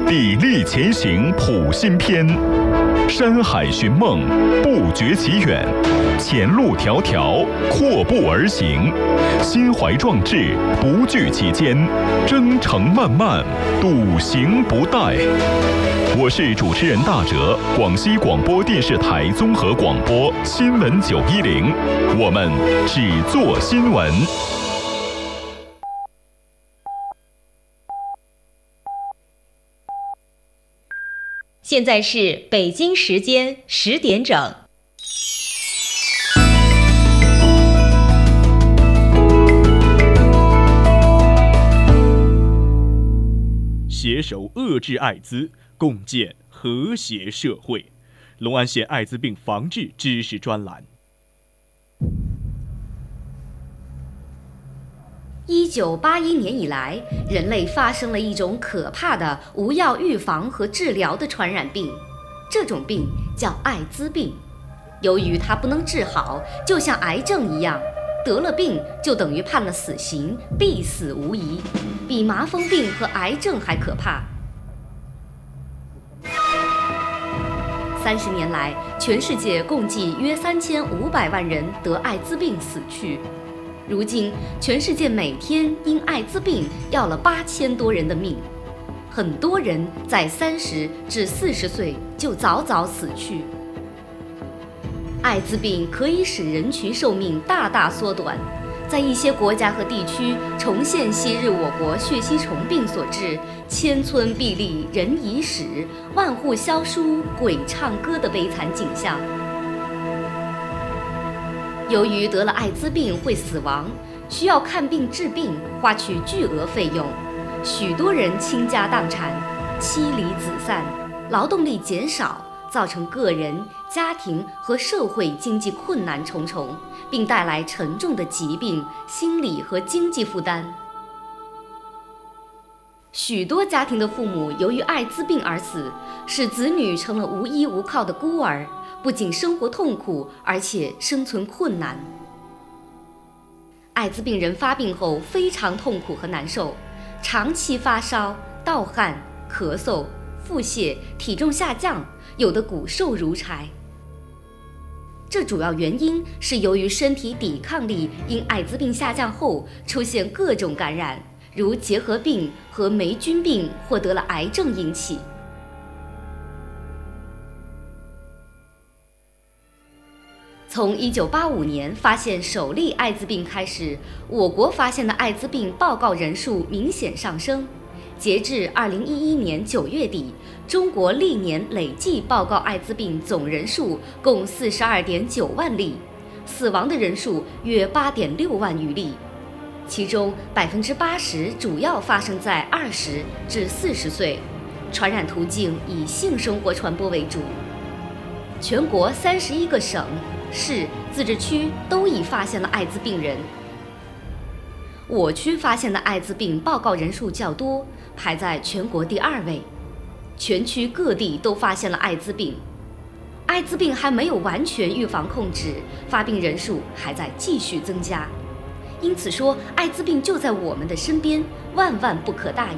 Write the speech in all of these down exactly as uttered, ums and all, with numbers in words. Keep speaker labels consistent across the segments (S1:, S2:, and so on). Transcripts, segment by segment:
S1: 砥砺前行谱新篇，山海寻梦，不觉其远。前路迢迢，阔步而行，心怀壮志，不惧其艰，征程漫漫，笃行不怠。我是主持人大哲，广西广播电视台综合广播新闻九一零，我们只做新闻。
S2: 现在是北京时间十点整。
S3: 携手遏制艾滋，共建和谐社会。隆安县艾滋病防治知识专栏。
S4: 一九八一年以来，人类发生了一种可怕的无药预防和治疗的传染病，这种病叫艾滋病。由于它不能治好，就像癌症一样，得了病就等于判了死刑，必死无疑，比麻风病和癌症还可怕。三十年来，全世界共计约三千五百万人得艾滋病死去。如今，全世界每天因艾滋病要了八千多人的命，很多人在三十至四十岁就早早死去。艾滋病可以使人群寿命大大缩短，在一些国家和地区重现昔日我国血吸虫病所致千村壁立人已死，万户萧疏鬼唱歌的悲惨景象。由于得了艾滋病会死亡，需要看病治病，花去巨额费用，许多人倾家荡产，妻离子散，劳动力减少，造成个人、家庭和社会经济困难重重，并带来沉重的疾病、心理和经济负担。许多家庭的父母由于艾滋病而死，使子女成了无依无靠的孤儿，不仅生活痛苦，而且生存困难。艾滋病人发病后非常痛苦和难受，长期发烧、盗汗、咳嗽、腹泻，体重下降，有的骨瘦如柴。这主要原因是由于身体抵抗力因艾滋病下降后出现各种感染，如结核病和霉菌病或得了癌症引起。从一九八五年发现首例艾滋病开始，我国发现的艾滋病报告人数明显上升。截至二零一一年九月底，中国历年累计报告艾滋病总人数共四十二点九万例，死亡的人数约八点六万余例，其中百分之八十主要发生在二十至四十岁，传染途径以性生活传播为主。全国三十一个省、市、自治区都已发现了艾滋病人。我区发现的艾滋病报告人数较多，排在全国第二位。全区各地都发现了艾滋病，艾滋病还没有完全预防控制，发病人数还在继续增加。因此说，艾滋病就在我们的身边，万万不可大意。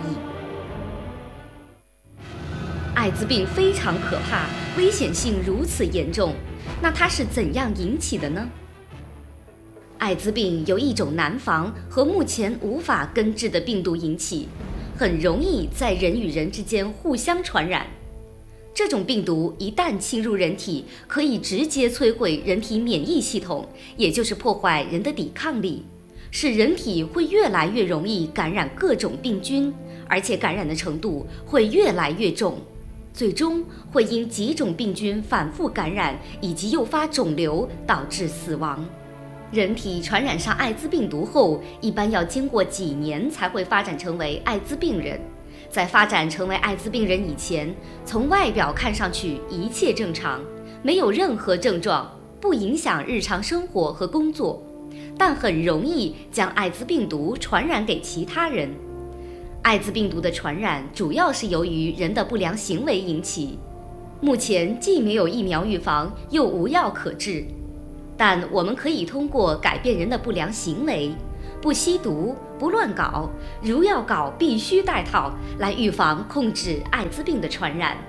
S4: 艾滋病非常可怕，危险性如此严重，那它是怎样引起的呢？艾滋病由一种难防和目前无法根治的病毒引起，很容易在人与人之间互相传染。这种病毒一旦侵入人体，可以直接摧毁人体免疫系统，也就是破坏人的抵抗力，使人体会越来越容易感染各种病菌，而且感染的程度会越来越重，最终会因几种病菌反复感染以及诱发肿瘤，导致死亡。人体传染上艾滋病毒后，一般要经过几年才会发展成为艾滋病人。在发展成为艾滋病人以前，从外表看上去一切正常，没有任何症状，不影响日常生活和工作，但很容易将艾滋病毒传染给其他人。艾滋病毒的传染主要是由于人的不良行为引起，目前既没有疫苗预防，又无药可治。但我们可以通过改变人的不良行为，不吸毒、 不乱搞，如要搞必须戴套，来预防控制艾滋病的传染。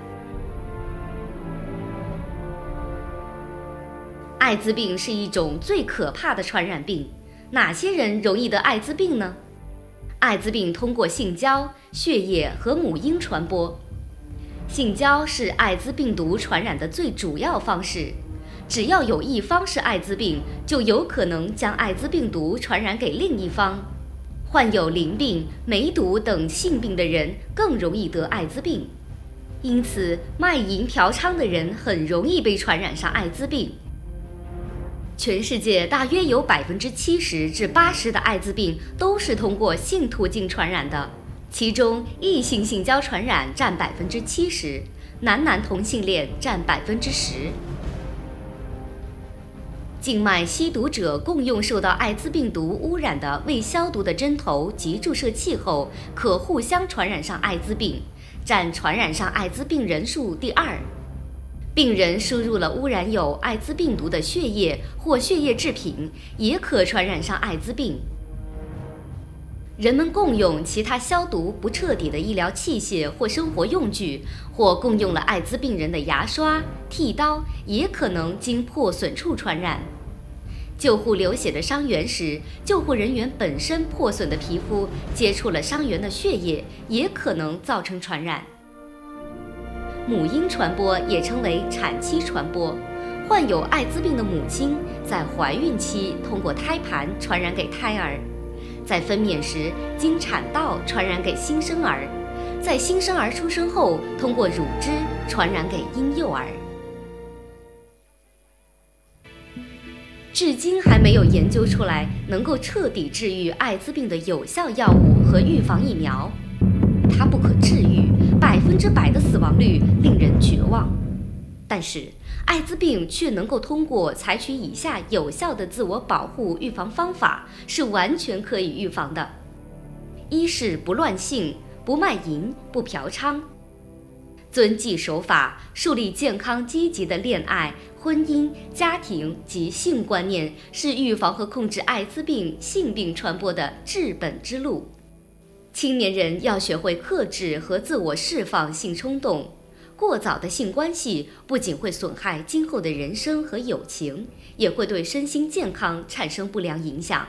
S4: 艾滋病是一种最可怕的传染病，哪些人容易得艾滋病呢？艾滋病通过性交、血液和母婴传播。性交是艾滋病毒传染的最主要方式，只要有一方是艾滋病，就有可能将艾滋病毒传染给另一方。患有淋病、梅毒等性病的人更容易得艾滋病，因此卖淫嫖娼的人很容易被传染上艾滋病。全世界大约有百分之七十至八十的艾滋病都是通过性途径传染的，其中异性性交传染占百分之七十，男男同性恋占百分之十。静脉吸毒者共用受到艾滋病毒污染的未消毒的针头及注射器后，可互相传染上艾滋病，占传染上艾滋病人数第二。病人输入了污染有艾滋病毒的血液或血液制品，也可传染上艾滋病。人们共用其他消毒不彻底的医疗器械或生活用具，或共用了艾滋病人的牙刷、剃刀，也可能经破损处传染。救护流血的伤员时，救护人员本身破损的皮肤接触了伤员的血液，也可能造成传染。母婴传播也称为产期传播，患有艾滋病的母亲在怀孕期通过胎盘传染给胎儿，在分娩时经产道传染给新生儿，在新生儿出生后通过乳汁传染给婴幼儿。至今还没有研究出来能够彻底治愈艾滋病的有效药物和预防疫苗，它不可治愈，百分之百的死亡率令人绝望。但是，艾滋病却能够通过采取以下有效的自我保护预防方法，是完全可以预防的。一是不乱性，不卖淫，不嫖娼，遵纪守法，树立健康积极的恋爱、婚姻、家庭及性观念，是预防和控制艾滋病、性病传播的治本之路。青年人要学会克制和自我释放性冲动，过早的性关系不仅会损害今后的人生和友情，也会对身心健康产生不良影响。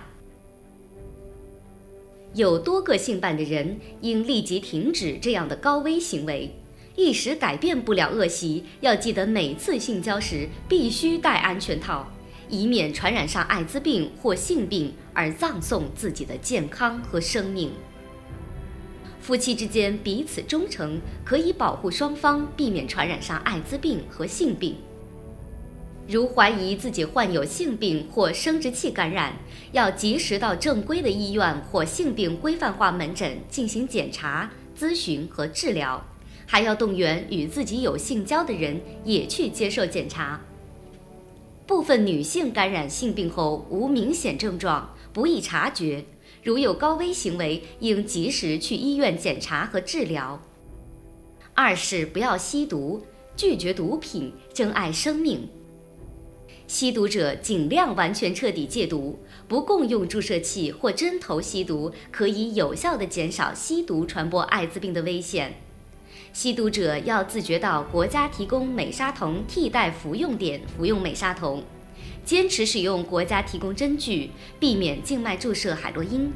S4: 有多个性伴的人应立即停止这样的高危行为，一时改变不了恶习，要记得每次性交时必须戴安全套，以免传染上艾滋病或性病而葬送自己的健康和生命。夫妻之间彼此忠诚，可以保护双方避免传染上艾滋病和性病。如怀疑自己患有性病或生殖器感染，要及时到正规的医院或性病规范化门诊进行检查、咨询和治疗，还要动员与自己有性交的人也去接受检查。部分女性感染性病后无明显症状，不易察觉，如有高危行为，应及时去医院检查和治疗。二是不要吸毒，拒绝毒品，珍爱生命。吸毒者尽量完全彻底戒毒，不共用注射器或针头吸毒，可以有效地减少吸毒传播艾滋病的危险。吸毒者要自觉到国家提供美沙酮替代服用点服用美沙酮，坚持使用国家提供针具，避免静脉注射海洛因。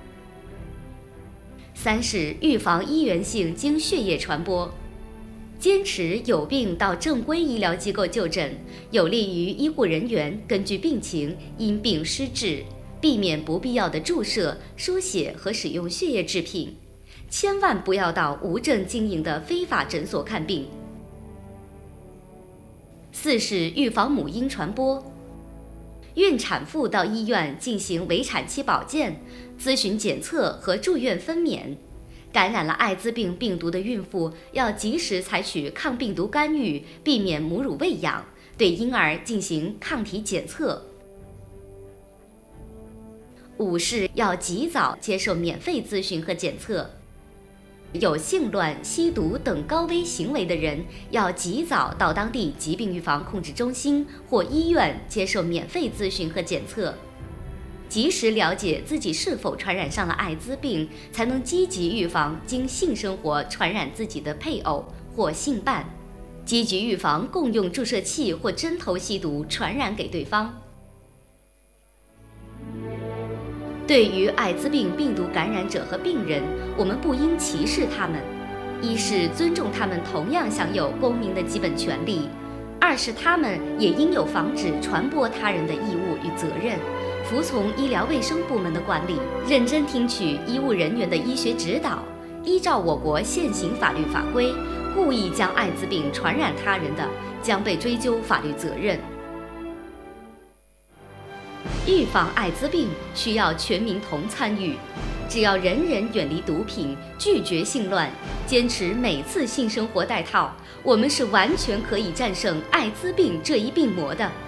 S4: 三是预防医源性经血液传播，坚持有病到正规医疗机构就诊，有利于医护人员根据病情因病施治，避免不必要的注射、输血和使用血液制品。千万不要到无证经营的非法诊所看病。四是预防母婴传播，孕产妇到医院进行围产期保健、咨询检测和住院分娩。感染了艾滋病病毒的孕妇要及时采取抗病毒干预，避免母乳喂养，对婴儿进行抗体检测。五是要及早接受免费咨询和检测。有性乱、吸毒等高危行为的人，要及早到当地疾病预防控制中心或医院接受免费咨询和检测。 及时了解自己是否传染上了艾滋病，才能积极预防经性生活传染自己的配偶或性伴，积极预防共用注射器或针头吸毒传染给对方。对于艾滋病病毒感染者和病人，我们不应歧视他们，一是尊重他们同样享有公民的基本权利，二是他们也应有防止传播他人的义务与责任，服从医疗卫生部门的管理，认真听取医务人员的医学指导，依照我国现行法律法规，故意将艾滋病传染他人的，将被追究法律责任。预防艾滋病需要全民同参与，只要人人远离毒品，拒绝性乱，坚持每次性生活带套，我们是完全可以战胜艾滋病这一病魔的。